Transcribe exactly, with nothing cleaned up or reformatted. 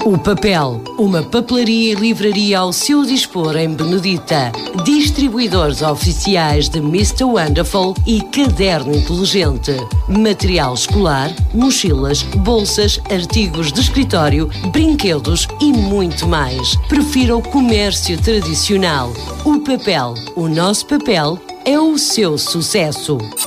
O Papel, uma papelaria e livraria ao seu dispor em Benedita. Distribuidores oficiais de mister Wonderful e Caderno Inteligente. Material escolar, mochilas, bolsas, artigos de escritório, brinquedos e muito mais. Prefira o comércio tradicional. O Papel, o nosso papel é o seu sucesso.